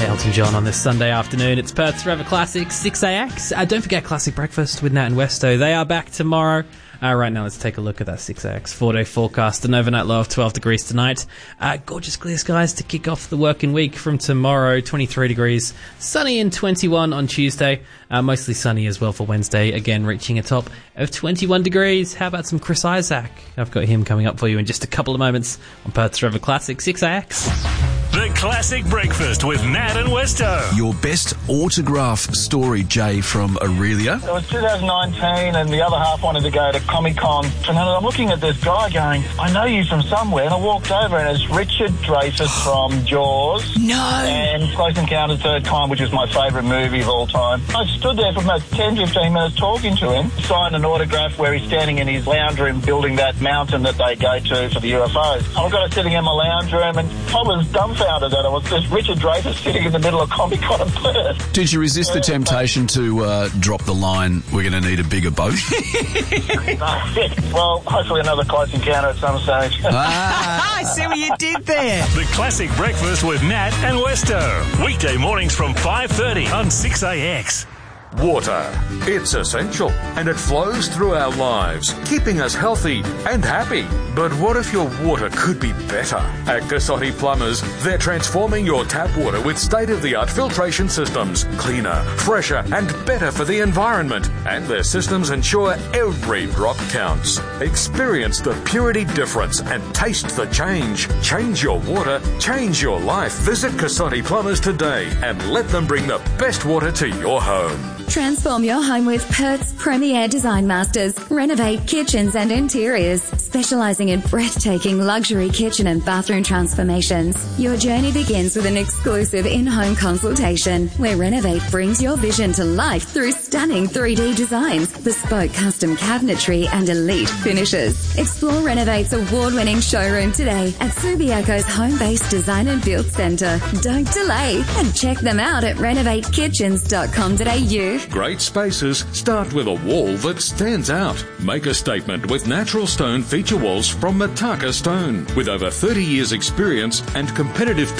Elton John on this Sunday afternoon. It's Perth's Forever Classic, 6AX. Don't forget Classic Breakfast with Nat and Westo. They are back tomorrow. Right now, let's take a look at that 6AX 4-day forecast. An overnight low of 12 degrees tonight. Gorgeous clear skies to kick off the working week from tomorrow. 23 degrees. Sunny and 21 on Tuesday. Mostly sunny as well for Wednesday. Again, reaching a top of 21 degrees. How about some Chris Isaak? I've got him coming up for you in just a couple of moments on Perth's Forever Classic, 6AX. The Classic Breakfast with Nat and Westo. Your best autograph story, Jay, from Aurelia. It was 2019 and the other half wanted to go to Comic-Con. And then I'm looking at this guy going, I know you from somewhere. And I walked over and it's Richard Dreyfuss from Jaws. No! And Close Encounters Third Kind, which is my favourite movie of all time. I stood there for about 10-15 minutes talking to him. Signed an autograph where he's standing in his lounge room building that mountain that they go to for the UFOs. I've got it sitting in my lounge room and I was dumbfounded that it was just Richard Dreyfuss sitting in the middle of Comic-Con in Perth. Did you resist the temptation to drop the line, we're going to need a bigger boat? Well, hopefully another Close Encounter at some stage. I see what you did there. The Classic Breakfast with Nat and Westo. Weekday mornings from 5:30 on 6AX. Water. It's essential and it flows through our lives, keeping us healthy and happy. But what if your water could be better? At Cassotti Plumbers, they're transforming your tap water with state-of-the-art filtration systems, cleaner, fresher and better for the environment. And their systems ensure every drop counts. Experience the purity difference and taste the change. Change your water, change your life. Visit Cassotti Plumbers today and let them bring the best water to your home. Transform your home with Perth's premier design masters. Renovate kitchens and interiors, specialising in breathtaking luxury kitchen and bathroom transformations. Your journey begins with an exclusive in-home consultation where Renovate brings your vision to life through stunning 3D designs, bespoke custom cabinetry and elite finishes. Explore Renovate's award-winning showroom today at Subiaco's home-based design and build centre. Don't delay and check them out at renovatekitchens.com.au. Great spaces start with a wall that stands out. Make a statement with natural stone feature walls from Mataka Stone. With over 30 years experience and competitive